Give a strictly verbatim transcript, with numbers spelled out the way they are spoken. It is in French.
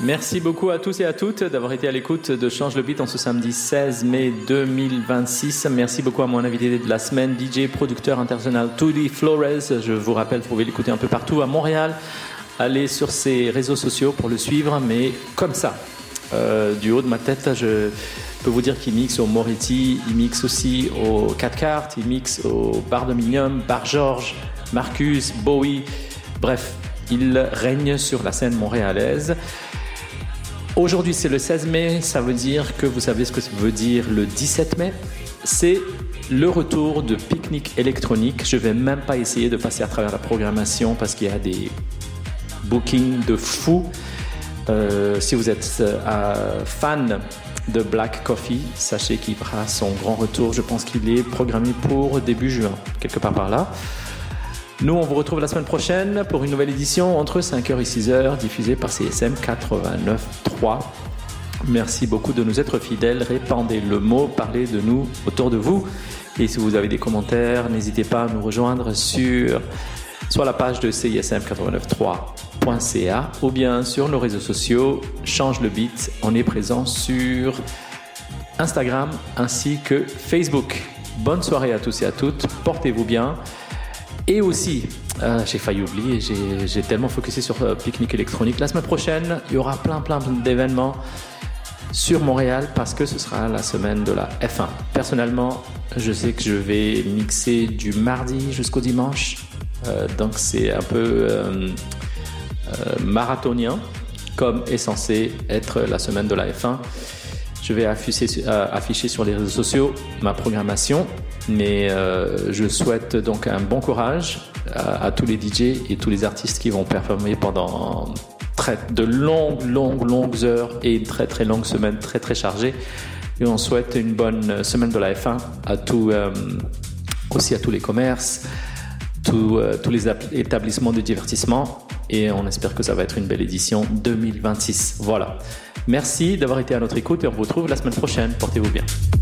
Merci beaucoup à tous et à toutes d'avoir été à l'écoute de Change le Beat en ce samedi seize mai deux mille vingt-six. Merci beaucoup à mon invité de la semaine, D J, producteur international Tudi Flores. Je vous rappelle, vous pouvez l'écouter un peu partout à Montréal. Allez sur ses réseaux sociaux pour le suivre, mais comme ça, euh, du haut de ma tête, je peux vous dire qu'il mixe au Moretti, il mixe aussi au quatre cartes, il mixe au Bar Dominium, Bar Georges, Marcus, Bowie. Bref, il règne sur la scène montréalaise. Aujourd'hui, c'est le seize mai, ça veut dire que vous savez ce que ça veut dire le dix-sept mai. C'est le retour de Picnic électronique. Je ne vais même pas essayer de passer à travers la programmation parce qu'il y a des bookings de fous. Euh, si vous êtes euh, fan de Black Coffee, sachez qu'il fera son grand retour. Je pense qu'il est programmé pour début juin, quelque part par là. Nous, on vous retrouve la semaine prochaine pour une nouvelle édition entre cinq heures et six heures, diffusée par C S M quatre-vingt-neuf trois. Merci beaucoup de nous être fidèles. Répandez le mot, parlez de nous autour de vous. Et si vous avez des commentaires, n'hésitez pas à nous rejoindre sur soit la page de C I S M quatre-vingt-neuf trois point C A ou bien sur nos réseaux sociaux. Change le beat. On est présent sur Instagram ainsi que Facebook. Bonne soirée à tous et à toutes. Portez-vous bien. Et aussi, euh, j'ai failli oublier, j'ai, j'ai tellement focusé sur euh, Picnic électronique. La semaine prochaine, il y aura plein plein d'événements sur Montréal parce que ce sera la semaine de la F un. Personnellement, je sais que je vais mixer du mardi jusqu'au dimanche. Euh, donc c'est un peu euh, euh, marathonien comme est censé être la semaine de la F un. Je vais afficher, euh, afficher sur les réseaux sociaux ma programmation, mais euh, je souhaite donc un bon courage à, à tous les D J et tous les artistes qui vont performer pendant très, de longues, longues, longues heures et une très, très longue semaine très, très chargée. Et on souhaite une bonne semaine de la F un à tout, euh, aussi à tous les commerces, tout, euh, tous les établissements de divertissement. Et on espère que ça va être une belle édition deux mille vingt-six. Voilà. Merci d'avoir été à notre écoute et on vous retrouve la semaine prochaine. Portez-vous bien.